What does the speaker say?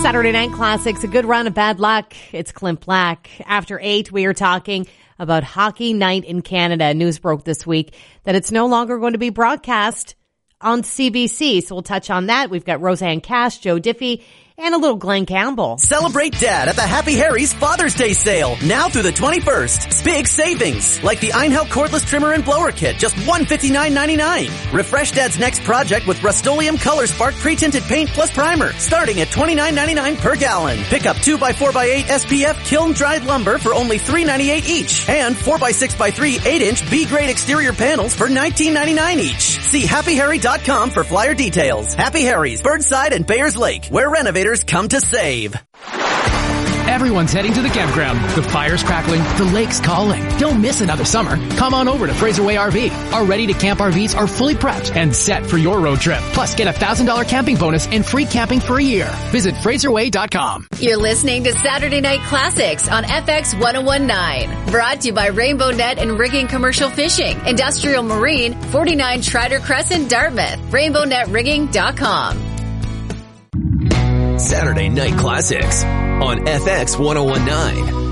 Saturday Night Classics, a good run of bad luck. It's Clint Black. After 8, we are talking about Hockey Night in Canada. News broke this week that it's no longer going to be broadcast on CBC. So we'll touch on that. We've got Roseanne Cash, Joe Diffie, and a little Glenn Campbell. Celebrate Dad at the Happy Harry's Father's Day sale. Now through the 21st. Big savings. Like the Einhell cordless trimmer and blower kit. Just $159.99. Refresh Dad's next project with Rust-Oleum Color Spark pre-tinted paint plus primer. Starting at $29.99 per gallon. Pick up 2x4x8 SPF kiln dried lumber for only $3.98 each. And 4x6x3 8-inch B-grade exterior panels for $19.99 each. See happyharry.com for flyer details. Happy Harry's, Birdside and Bayers Lake, where renovators come to save. Everyone's heading to the campground. The fire's crackling. The lake's calling. Don't miss another summer. Come on over to Fraserway RV. Our ready-to-camp RVs are fully prepped and set for your road trip. Plus, get a $1,000 camping bonus and free camping for a year. Visit FraserWay.com. You're listening to Saturday Night Classics on FX 1019. Brought to you by Rainbow Net and Rigging Commercial Fishing. Industrial Marine, 49 Trider Crescent, Dartmouth. RainbowNetRigging.com. Saturday Night Classics on FX 1019.